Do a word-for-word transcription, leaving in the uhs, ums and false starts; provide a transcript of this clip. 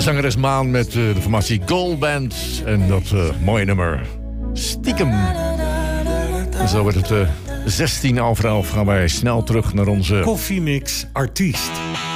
zangeres Maan met uh, de formatie Gold Band. En dat uh, mooie nummer Stiekem. En zo wordt het uh, zestien over elf. Gaan wij snel terug naar onze Koffiemix artiest.